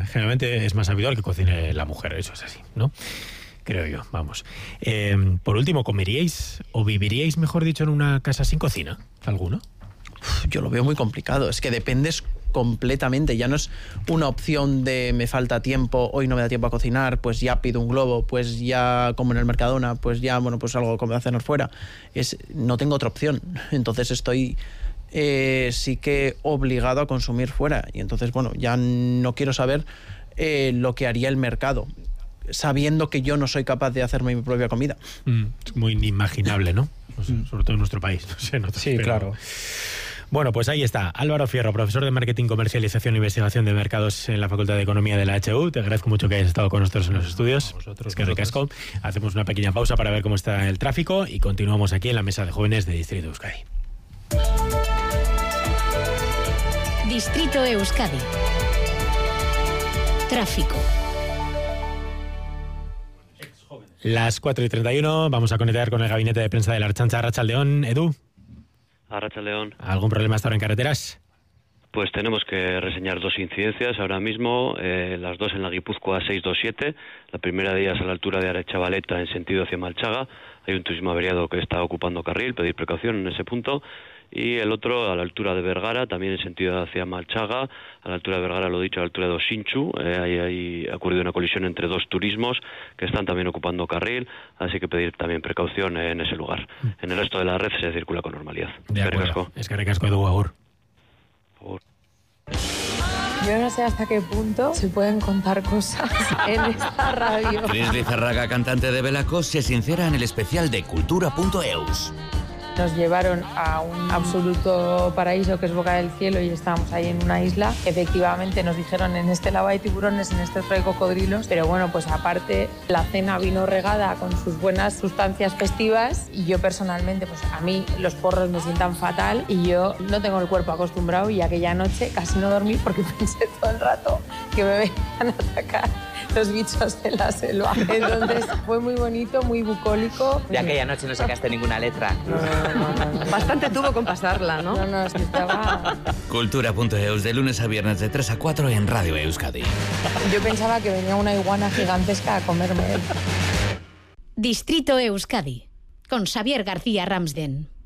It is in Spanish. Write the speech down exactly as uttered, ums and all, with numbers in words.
generalmente es más habitual que cocine la mujer, eso es así, ¿no? Creo yo, vamos. Eh, por último, ¿comeríais o viviríais, mejor dicho, en una casa sin cocina? ¿Alguno? Yo lo veo muy complicado, es que dependes completamente, ya no es una opción de me falta tiempo, hoy no me da tiempo a cocinar, pues ya pido un globo, pues ya como en el Mercadona, pues ya, bueno, pues algo como a cenar fuera, es, no tengo otra opción, entonces estoy eh, sí que obligado a consumir fuera, y entonces, bueno, ya no quiero saber eh, lo que haría el mercado, sabiendo que yo no soy capaz de hacerme mi propia comida. Mm, es muy inimaginable, ¿no? O sea, sobre todo en nuestro país, no sé, no te Sí, espero. claro. Bueno, pues ahí está. Álvaro Fierro, profesor de Marketing, Comercialización e Investigación de Mercados en la Facultad de Economía de la H U. Te agradezco mucho que hayas estado con nosotros en los estudios. Vosotros, es que ricasco. Hacemos una pequeña pausa para ver cómo está el tráfico y continuamos aquí en la Mesa de Jóvenes de Distrito Euskadi. Distrito Euskadi. Tráfico. Las cuatro y treinta y uno, vamos a conectar con el gabinete de prensa de la Ertzaintza. Arratsaldeón, Edu. Arratsaldeón. ¿Algún problema hasta ahora en carreteras? Pues tenemos que reseñar dos incidencias ahora mismo, eh, las dos en la Guipúzcoa seiscientos veintisiete. La primera de ellas a la altura de Arechavaleta en sentido hacia Malchaga. Hay un turismo averiado que está ocupando carril, pedir precaución en ese punto. Y el otro a la altura de Vergara, también en sentido hacia Malchaga, a la altura de Vergara, lo dicho, a la altura de Osinchu, eh, ahí, ahí ha ocurrido una colisión entre dos turismos que están también ocupando carril, así que pedir también precaución en ese lugar. En el resto de la red se circula con normalidad. De acuerdo. Es que ricasco, Edu, agur. Agur. Yo no sé hasta qué punto se pueden contar cosas en esta radio. Cris Lizarraga, cantante de Belacos, se sincera en el especial de cultura punto eus. Nos llevaron a un absoluto paraíso que es Boca del Cielo y estábamos ahí en una isla. Efectivamente nos dijeron en este lado hay tiburones, en este otro hay cocodrilos, pero bueno, pues aparte la cena vino regada con sus buenas sustancias festivas y yo personalmente, pues a mí los porros me sientan fatal y yo no tengo el cuerpo acostumbrado y aquella noche casi no dormí porque pensé todo el rato que me venían a atacar los bichos de la selva. Entonces fue muy bonito, muy bucólico. De aquella noche no sacaste ninguna letra. No, no, no, no, no. Bastante tuvo con pasarla, ¿no? No, no, es que estaba... cultura punto eus, de lunes a viernes de tres a cuatro en Radio Euskadi. Yo pensaba que venía una iguana gigantesca a comerme. Distrito Euskadi, con Xavier García Ramsden.